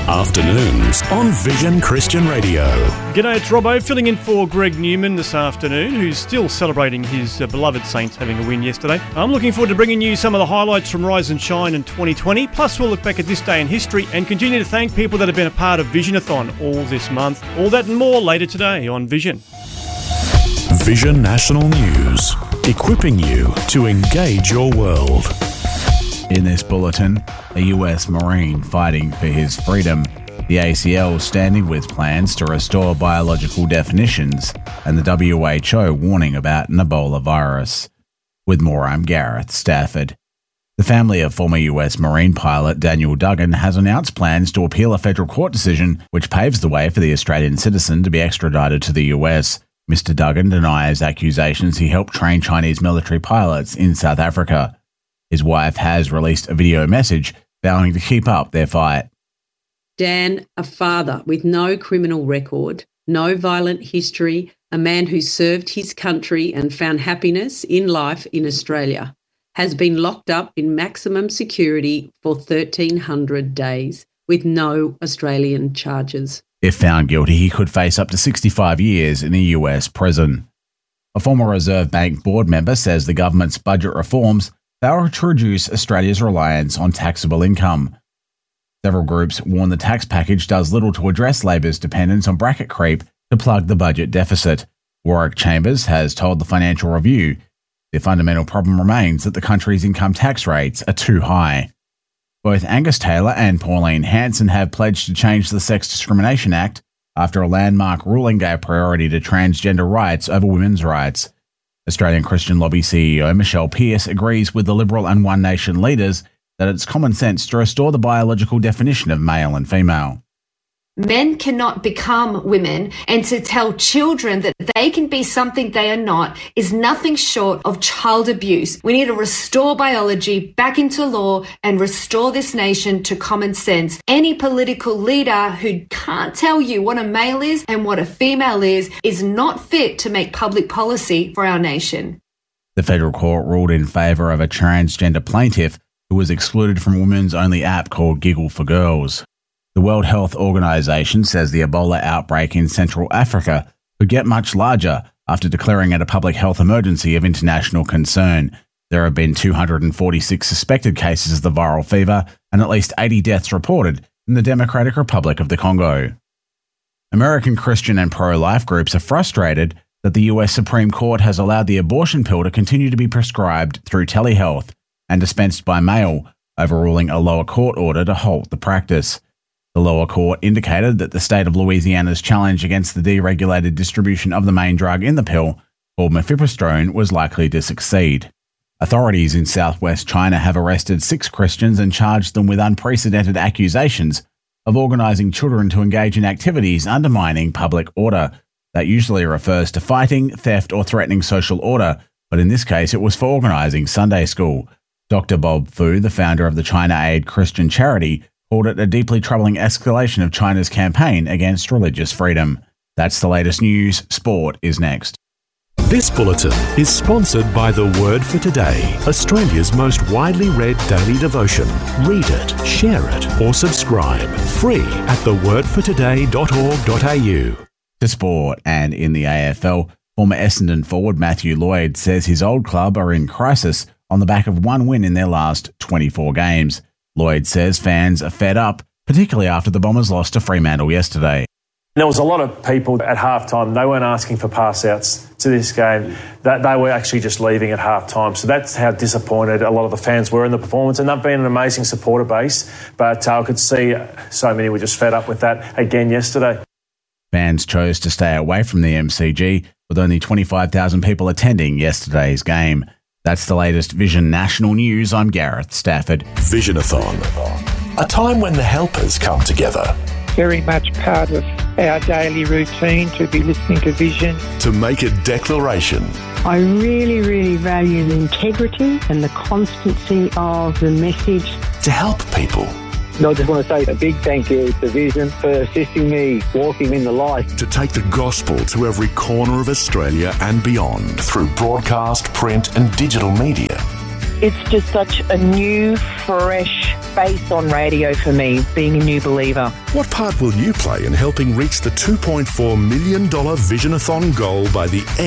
Afternoons on Vision Christian Radio. G'day, it's Robbo filling in for Greg Newman this afternoon, who's still celebrating his beloved Saints having a win yesterday. I'm looking forward to bringing you some of the highlights from Rise and Shine in 2020, plus we'll look back at this day in history and continue to thank people that have been a part of Visionathon all this month. All that and more later today on Vision. Vision National News, equipping you to engage your world. In this bulletin, a US Marine fighting for his freedom, the ACL standing with plans to restore biological definitions, and the WHO warning about an Ebola virus. With more, I'm Gareth Stafford. The family of former US Marine pilot Daniel Duggan has announced plans to appeal a federal court decision which paves the way for the Australian citizen to be extradited to the US. Mr. Duggan denies accusations he helped train Chinese military pilots in South Africa. His wife has released a video message vowing to keep up their fight. Dan, a father with no criminal record, no violent history, a man who served his country and found happiness in life in Australia, has been locked up in maximum security for 1,300 days with no Australian charges. If found guilty, he could face up to 65 years in a US prison. A former Reserve Bank board member says the government's budget reforms fail to reduce Australia's reliance on taxable income. Several groups warn the tax package does little to address Labor's dependence on bracket creep to plug the budget deficit. Warwick Chambers has told the Financial Review the fundamental problem remains that the country's income tax rates are too high. Both Angus Taylor and Pauline Hanson have pledged to change the Sex Discrimination Act after a landmark ruling gave priority to transgender rights over women's rights. Australian Christian Lobby CEO Michelle Pearce agrees with the Liberal and One Nation leaders that it's common sense to restore the biological definition of male and female. Men cannot become women, and to tell children that they can be something they are not is nothing short of child abuse. We need to restore biology back into law and restore this nation to common sense. Any political leader who can't tell you what a male is and what a female is not fit to make public policy for our nation. The federal court ruled in favour of a transgender plaintiff who was excluded from a women's-only app called Giggle for Girls. The World Health Organization says the Ebola outbreak in Central Africa could get much larger after declaring it a public health emergency of international concern. There have been 246 suspected cases of the viral fever and at least 80 deaths reported in the Democratic Republic of the Congo. American Christian and pro-life groups are frustrated that the US Supreme Court has allowed the abortion pill to continue to be prescribed through telehealth and dispensed by mail, overruling a lower court order to halt the practice. The lower court indicated that the state of Louisiana's challenge against the deregulated distribution of the main drug in the pill, called mifepristone, was likely to succeed. Authorities in southwest China have arrested 6 Christians and charged them with unprecedented accusations of organising children to engage in activities undermining public order. That usually refers to fighting, theft or threatening social order, but in this case it was for organising Sunday school. Dr. Bob Fu, the founder of the China Aid Christian charity, called it a deeply troubling escalation of China's campaign against religious freedom. That's the latest news. Sport is next. This bulletin is sponsored by The Word for Today, Australia's most widely read daily devotion. Read it, share it, or subscribe. Free at thewordfortoday.org.au. To sport, and in the AFL, former Essendon forward Matthew Lloyd says his old club are in crisis on the back of one win in their last 24 games. Lloyd says fans are fed up, particularly after the Bombers lost to Fremantle yesterday. There was a lot of people at halftime, they weren't asking for pass-outs to this game. They were actually just leaving at halftime. So that's how disappointed a lot of the fans were in the performance. And they've been an amazing supporter base, but I could see so many were just fed up with that again yesterday. Fans chose to stay away from the MCG, with only 25,000 people attending yesterday's game. That's the latest Vision National News. I'm Gareth Stafford. Visionathon, a time when the helpers come together. Very much part of our daily routine to be listening to Vision. To make a declaration. I really, really value the integrity and the constancy of the message. To help people. I just want to say a big thank you to Vision for assisting me walking in the light. To take the gospel to every corner of Australia and beyond through broadcast, print and digital media. It's just such a new, fresh face on radio for me, being a new believer. What part will you play in helping reach the $2.4 million Visionathon goal by the end